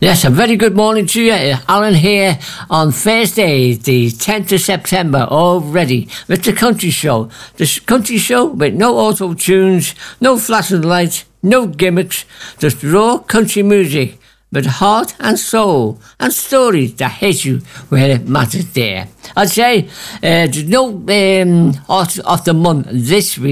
Yes, a very good morning to you. Alan here on Thursday, the 10th of September, already with the Country Show. The Country Show with no auto-tunes, no flashing lights, no gimmicks, just raw country music with heart and soul and stories that hit you where it matters there. I'd say there's no art of the month this week.